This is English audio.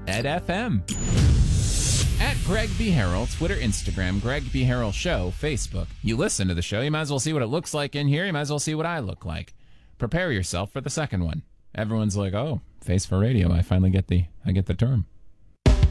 Ed FM. At Greg B. Harrell, Twitter, Instagram, Greg B. Harrell Show, Facebook. You listen to the show, you might as well see what it looks like in here. You might as well see what I look like. Prepare yourself for the second one. Everyone's like, oh, face for radio. I finally get the term.